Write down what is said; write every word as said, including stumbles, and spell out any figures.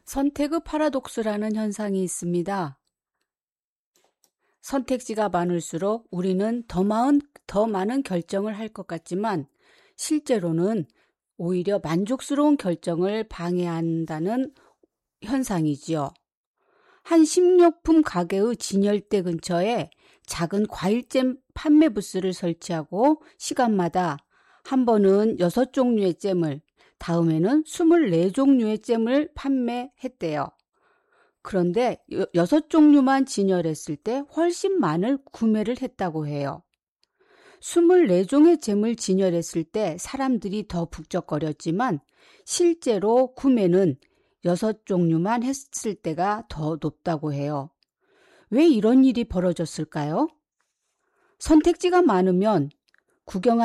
선택의 파라독스라는 현상이 있습니다. 선택지가 많을수록 우리는 더 많은, 더 많은 결정을 할 것 같지만 실제로는 오히려 만족스러운 결정을 방해한다는 현상이지요. 한 식료품 가게의 진열대 근처에 작은 과일잼 판매 부스를 설치하고 시간마다 한 번은 여섯 종류의 잼을, 다음에는 스물네 종류의 잼을 판매했대요. 그런데 여섯 종류만 진열했을 때 훨씬 많은 구매를 했다고 해요. 스물네 종의 잼을 진열했을 때 사람들이 더 북적거렸지만 실제로 구매는 여섯 종류만 했을 때가 더 높다고 해요. 왜 이런 일이 벌어졌을까요? 선택지가 많으면 구경하는